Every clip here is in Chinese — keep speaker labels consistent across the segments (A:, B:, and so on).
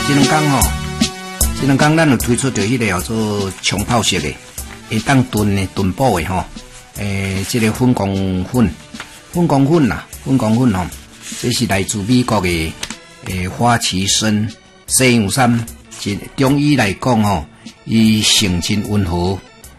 A: 这两天咱有推出着迄个叫做冲泡式的，会当炖的炖补的吼。这个粉公粉吼，这是来自美国的花旗参、西洋参。中医来讲吼，伊性真温和，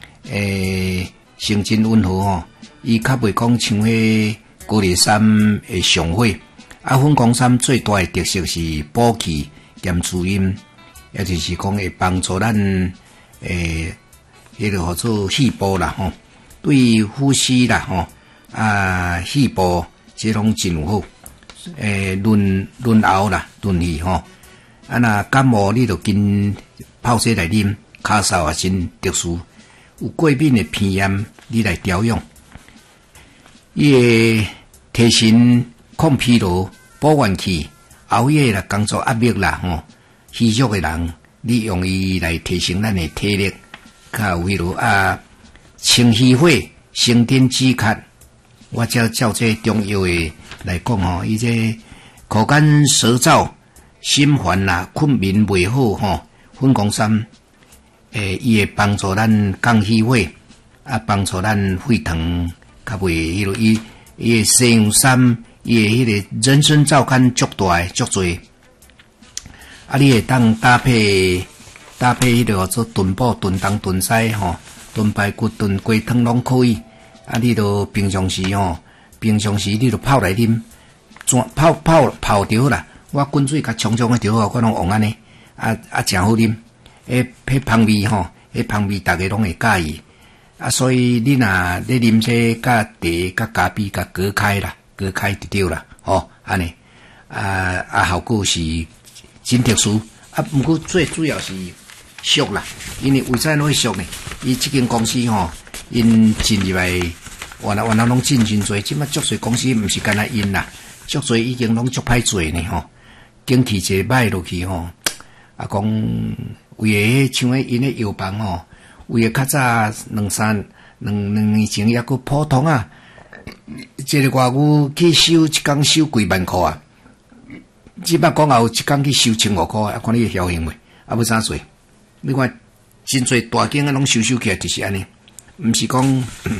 A: 吼，伊较袂讲像迄高丽参的上火。粉公参最大的特色是补气兼滋阴，也就是讲会帮助咱迄个叫做气部啦吼，对呼吸啦吼气部这拢真有好。润喉啦，润气吼。若感冒你就跟泡水来啉，咳嗽也真特殊。有过敏的鼻炎，你来调用。伊会提神、抗疲劳、补元气。熬夜啦、工作压力啦吼，虚弱的人，你用伊来提升咱的体力，较有迄落清虚火、生津止咳。我照这中药的来讲吼，伊这口干舌燥、心烦啦、困眠袂好吼，粉公参，伊会帮助咱降虚火，帮助咱血糖较袂迄落伊的西洋参。伊的迄个人参皂苷足大足多，你会当搭配迄个叫做炖补、炖东、炖西吼，炖排骨、炖鸡汤拢可以。你就平常时你就泡来啉，泡着啦。我滚水甲冲冲个着好，我拢用安尼，真好啉。迄香味吼，迄香味大家拢会介意。所以你若咧啉这甲茶、甲咖啡、甲隔开啦。隔开就对啦，安尼，效果是真特殊，不过最主要是俗啦，因为为啥会俗呢？伊这间公司吼，因进入来，原来拢进真多，即摆足多公司毋是干那因啦，足多已经拢足歹做呢吼，景气一歹落去吼，讲为个像个因个药房吼，为个较早两年前抑个普通啊。这个外牛去收一工收几万块啊！即摆讲后一工去收1500块，看你晓行未？要啥做？你看真侪大间拢收起来，就是安尼，毋是讲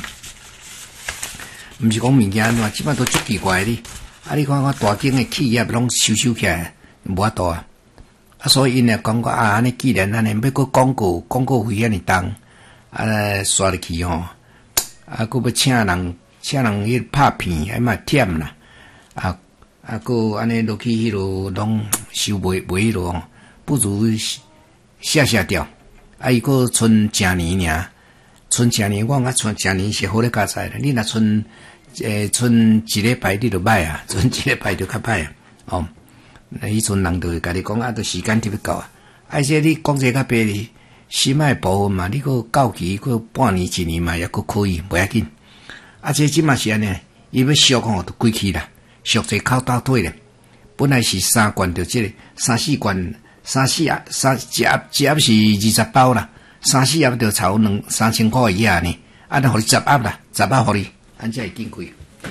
A: 物件安怎？即摆都足奇怪的。你看大间的企业拢收起来，无法度啊！所以因也讲过安尼既然安尼要搁广告费安尼重，刷入去吼，搁要请人去拍片，还嘛忝啦，搁安尼落去迄落拢收袂迄落，不如下掉。伊搁剩正年尔，剩正年我剩正年是好咧加菜啦。你若剩一礼拜你就歹啊，剩一礼拜就较歹啊。迄阵人就会甲你讲，都时间特别到啊。这你讲这较白哩，心爱部分嘛，你搁到期搁半年一年嘛，也搁可以，袂要紧。这即嘛是安尼，伊要俗吼就贵去啦，俗者靠倒退咧。本来是3罐就这个3-4罐，1盒是20包啦，3-4盒就炒3000块以下呢。就互你10盒啦，10盒互你，安才会紧开。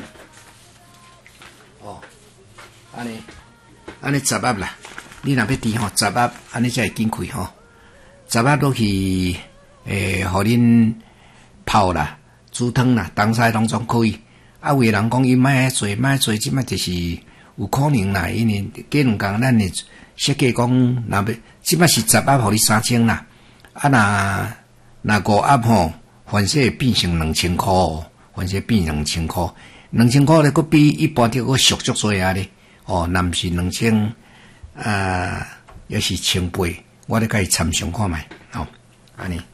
A: 安尼10盒啦，你若要滴吼10盒，安尼才会紧开吼。10盒落去，互恁泡啦。煮汤啦，东西拢总可以。有个人讲伊买做，即摆就是有可能啦。因为过两工咱会设计讲，若要即摆是10盒，互你3000啦。若5盒吼，凡是会变成2000块，凡是变2000块，2000块咧，佫比一般的佫俗足多啊咧。若毋是2000，也是1800，我咧甲伊参详看觅，安尼。